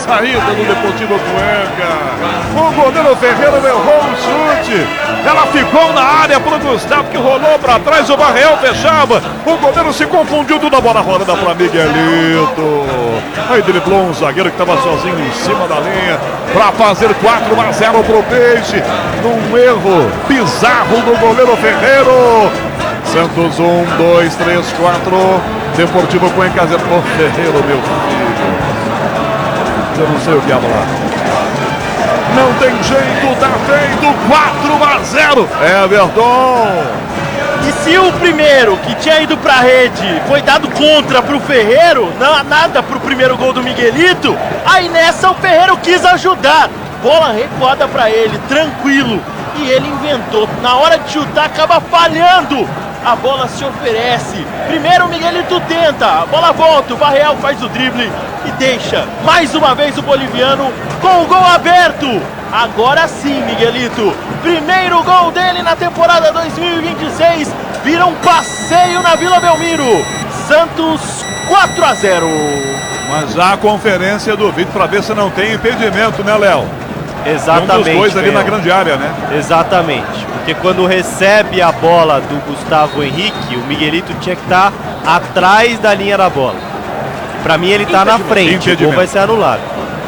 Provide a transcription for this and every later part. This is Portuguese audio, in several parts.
saída do Deportivo Cuenca. O goleiro Ferreira errou um chute. Ela ficou na área pro Gustavo, que rolou para trás. O Barreal fechava. O goleiro se confundiu, toda a bola rolando para Miguelito. Aí driblou um zagueiro que estava sozinho em cima da linha para fazer 4-0 pro Peixe. Num erro bizarro do goleiro Ferreiro. Santos 1, 2, 3, 4. Deportivo Cuenca 0. Ô Ferreiro, meu filho. Eu não sei o que falar. Não tem jeito, tá feito. 4-0. Everton. E se o primeiro que tinha ido pra rede foi dado contra pro Ferreiro, não nada pro primeiro gol do Miguelito, aí nessa o Ferreiro quis ajudar. Bola recuada pra ele, tranquilo. E ele inventou. Na hora de chutar, acaba falhando. A bola se oferece. Primeiro o Miguelito tenta. A bola volta. O Barreal faz o drible e deixa mais uma vez o boliviano com o gol aberto. Agora sim, Miguelito. Primeiro gol dele na temporada 2026. Vira um passeio na Vila Belmiro. Santos 4-0. Mas já a conferência do vídeo para ver se não tem impedimento, né, Léo? Exatamente. Um dos dois ali na grande área, né? Exatamente. Porque quando recebe a bola do Gustavo Henrique, o Miguelito tinha que estar atrás da linha da bola. Para mim ele está na frente, o gol vai ser anulado.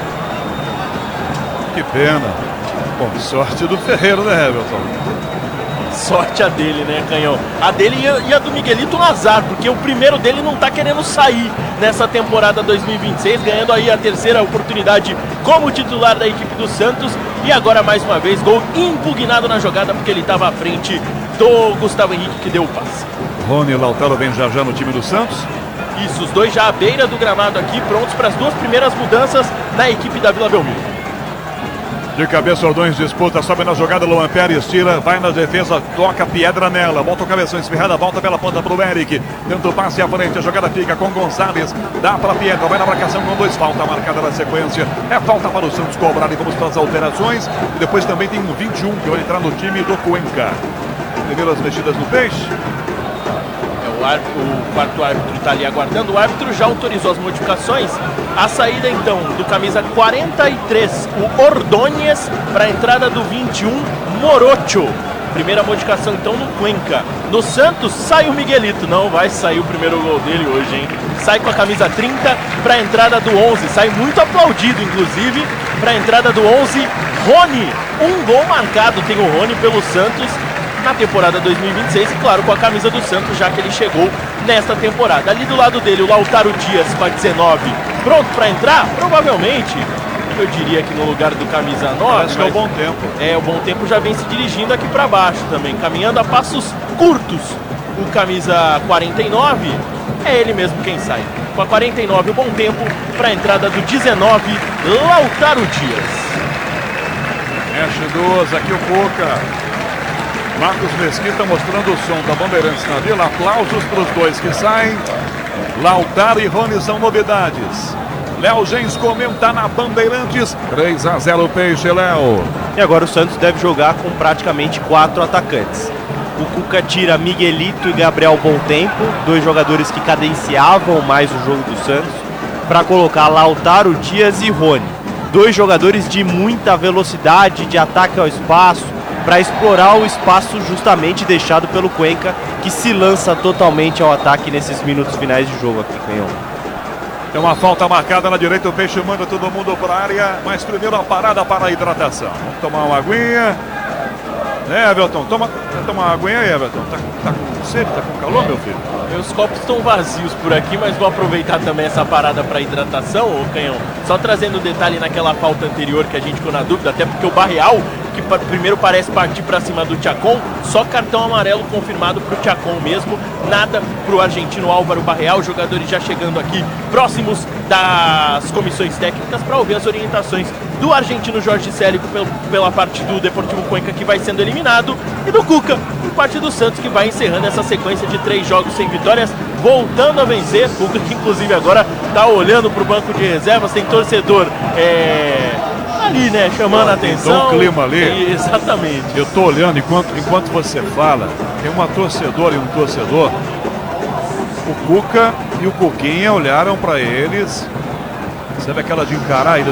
Que pena. Bom, sorte do Ferreiro, né, Everton? Sorte a dele, né, Canhão? A dele e a do Miguelito um azar, porque o primeiro dele não tá querendo sair nessa temporada 2026, ganhando aí a terceira oportunidade como titular da equipe do Santos. E agora, mais uma vez, gol impugnado na jogada, porque ele estava à frente do Gustavo Henrique, que deu o passe. Rony e Lautaro vem já no time do Santos. Isso, os dois já à beira do gramado aqui, prontos para as duas primeiras mudanças na equipe da Vila Belmiro. De cabeça, Ordões disputa, sobe na jogada, Luan Pérez tira, vai na defesa, toca pedra nela, volta o cabeção esferrada, volta pela ponta pro Eric, tenta o passe à frente, a jogada fica com Gonçalves, dá pra Piedra, vai na marcação com 2, falta marcada na sequência, é falta para o Santos cobrar e vamos para as alterações, e depois também tem um 21 que vai entrar no time do Cuenca. Primeiro as mexidas no Peixe. O quarto árbitro está ali aguardando. O árbitro já autorizou as modificações. A saída então do camisa 43, o Ordonez, para a entrada do 21, Morocho. Primeira modificação então no Cuenca. No Santos sai o Miguelito. Não vai sair o primeiro gol dele hoje, hein? Sai com a camisa 30 para a entrada do 11. Sai muito aplaudido, inclusive, para a entrada do 11, Rony. Um gol marcado tem o Rony pelo Santos na temporada 2026, e claro, com a camisa do Santos, já que ele chegou nesta temporada. Ali do lado dele, o Lautaro Dias com a 19, pronto para entrar? Provavelmente, eu diria que no lugar do camisa 9. Acho que é o Bom Tempo. É, o Bom Tempo já vem se dirigindo aqui para baixo também, caminhando a passos curtos. O camisa 49, é ele mesmo quem sai. Com a 49, o Bom Tempo para a entrada do 19, Lautaro Dias. Mexe duas, aqui o Cuca. Marcos Mesquita mostrando o som da Bandeirantes na Vila. Aplausos para os dois que saem. Lautaro e Rony são novidades. Léo Gens comenta na Bandeirantes. 3-0 Peixe, Léo. E agora o Santos deve jogar com praticamente 4 atacantes. O Cuca tira Miguelito e Gabriel Bom Tempo, dois jogadores que cadenciavam mais o jogo do Santos, para colocar Lautaro Dias e Rony. Dois jogadores de muita velocidade, de ataque ao espaço, para explorar o espaço justamente deixado pelo Cuenca, que se lança totalmente ao ataque nesses minutos finais de jogo aqui, Canhão. Tem uma falta marcada na direita, o Peixe manda todo mundo para a área, mas primeiro a parada para a hidratação. Vamos tomar uma aguinha. Né, Everton? Toma uma aguinha aí, Everton. Tá com sede, tá com calor, meu filho? Meus copos estão vazios por aqui, mas vou aproveitar também essa parada para hidratação, ô Canhão. Só trazendo um detalhe naquela falta anterior que a gente ficou na dúvida, até porque o Barreal, que primeiro parece partir para cima do Chacon, só cartão amarelo confirmado para o Chacon mesmo, nada para o argentino Álvaro Barreal. Jogadores já chegando aqui próximos das comissões técnicas para ouvir as orientações do argentino Jorge Célico pela parte do Deportivo Cuenca, que vai sendo eliminado, e do Cuca por parte do Santos, que vai encerrando essa sequência de 3 jogos sem vitórias, voltando a vencer. Cuca que inclusive agora está olhando para o banco de reservas, tem torcedor ali, né, chamando a atenção. Tem um clima ali. Exatamente. Eu tô olhando, enquanto você fala, tem uma torcedora e um torcedor. O Cuca e o Cuquinha olharam para eles. Sabe aquela de encarar?